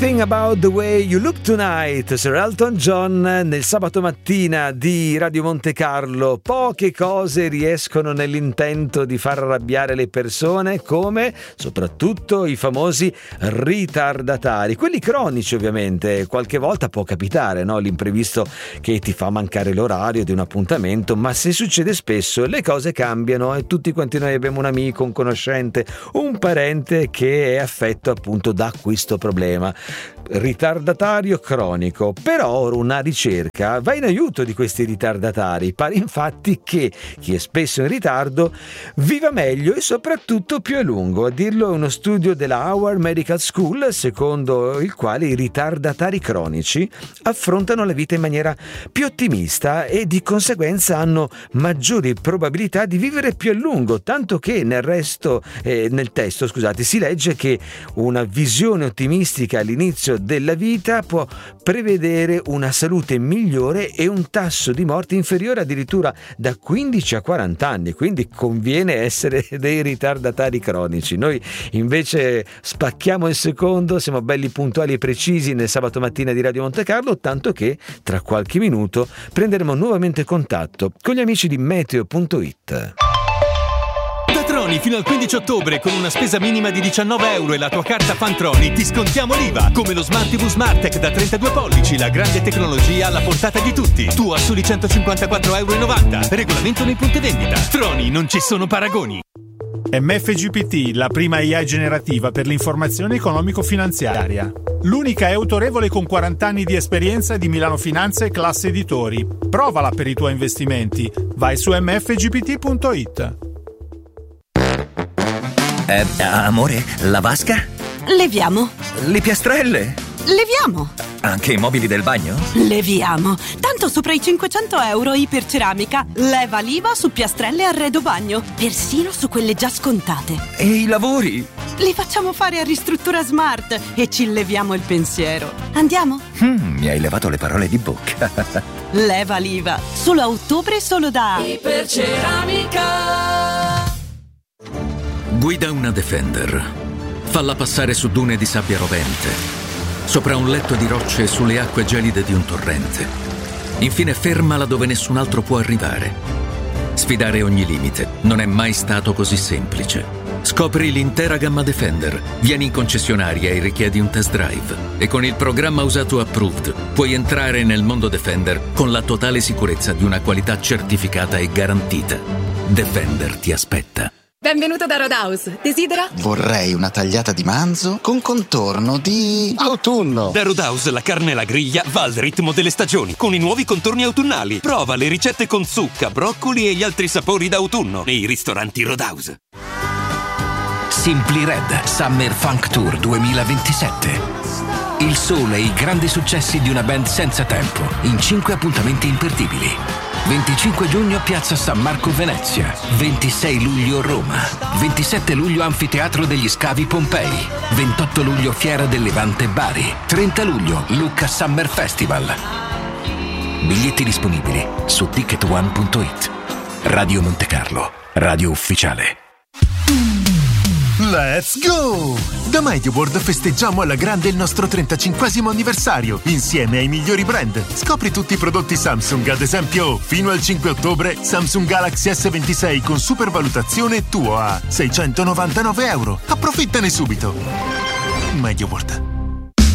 Something About the Way You Look Tonight, Sir Elton John, nel sabato mattina di Radio Monte Carlo. Poche cose riescono nell'intento di far arrabbiare le persone, come soprattutto i famosi ritardatari, quelli cronici ovviamente. Qualche volta può capitare, no? L'imprevisto che ti fa mancare l'orario di un appuntamento, ma se succede spesso le cose cambiano e tutti quanti noi abbiamo un amico, un conoscente, un parente che è affetto appunto da questo problema, ritardatario cronico. Però una ricerca va in aiuto di questi ritardatari. Pare infatti che chi è spesso in ritardo viva meglio e soprattutto più a lungo. A dirlo è uno studio della Howard Medical School, secondo il quale i ritardatari cronici affrontano la vita in maniera più ottimista e di conseguenza hanno maggiori probabilità di vivere più a lungo, tanto che nel testo si legge che una visione ottimistica all'inizio della vita può prevedere una salute migliore e un tasso di morte inferiore addirittura da 15 a 40 anni, quindi conviene essere dei ritardatari cronici. Noi invece spacchiamo il secondo, siamo belli puntuali e precisi nel sabato mattina di Radio Monte Carlo, tanto che tra qualche minuto prenderemo nuovamente contatto con gli amici di Meteo.it. Troni fino al 15 ottobre con una spesa minima di 19 euro e la tua carta Fantroni ti scontiamo l'IVA, come lo Smart TV Smartech da 32 pollici, la grande tecnologia alla portata di tutti. Tu a soli 154,90 euro. Regolamento nei punti vendita. Troni, non ci sono paragoni. MFGPT, la prima AI generativa per l'informazione economico-finanziaria. L'unica è autorevole con 40 anni di esperienza di Milano Finanza e Classe Editori. Provala per i tuoi investimenti. Vai su mfgpt.it. Amore, la vasca? Leviamo. Le piastrelle? Leviamo. Anche i mobili del bagno? Leviamo. Tanto sopra i 500 euro Iperceramica leva l'IVA su piastrelle e arredo bagno, persino su quelle già scontate. E i lavori? Li facciamo fare a Ristruttura Smart e ci leviamo il pensiero. Andiamo? Mi hai levato le parole di bocca. Leva l'IVA. Solo a ottobre, solo da Iperceramica. Guida una Defender. Falla passare su dune di sabbia rovente, sopra un letto di rocce e sulle acque gelide di un torrente. Infine fermala dove nessun altro può arrivare. Sfidare ogni limite non è mai stato così semplice. Scopri l'intera gamma Defender. Vieni in concessionaria e richiedi un test drive. E con il programma Usato Approved puoi entrare nel mondo Defender con la totale sicurezza di una qualità certificata e garantita. Defender ti aspetta. Benvenuto da Roadhouse. Desidera? Vorrei una tagliata di manzo con contorno di autunno. Da Roadhouse la carne e la griglia va al ritmo delle stagioni, con i nuovi contorni autunnali. Prova le ricette con zucca, broccoli e gli altri sapori d'autunno nei ristoranti Roadhouse. Simply Red Summer Funk Tour 2027. Il sole e i grandi successi di una band senza tempo, in 5 appuntamenti imperdibili. 25 giugno Piazza San Marco Venezia, 26 luglio Roma, 27 luglio Anfiteatro degli Scavi Pompei, 28 luglio Fiera del Levante Bari, 30 luglio Lucca Summer Festival. Biglietti disponibili su ticketone.it. Radio Monte Carlo, radio ufficiale. Let's go! Da MediaWorld festeggiamo alla grande il nostro 35° anniversario, insieme ai migliori brand. Scopri tutti i prodotti Samsung, ad esempio, fino al 5 ottobre, Samsung Galaxy S26 con supervalutazione tuo a 699 euro. Approfittane subito! MediaWorld.